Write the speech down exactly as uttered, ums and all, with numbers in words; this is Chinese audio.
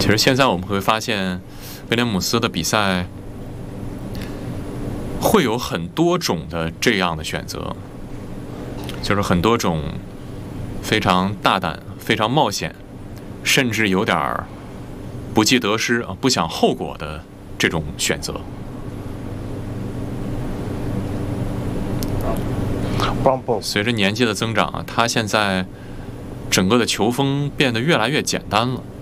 其实现在我们会发现，威廉姆斯的比赛会有很多种的这样的选择，就是很多种非常大胆、非常冒险，甚至有点儿不计得失啊、不想后果的这种选择。随着年纪的增长啊，他现在整个的球风变得越来越简单了。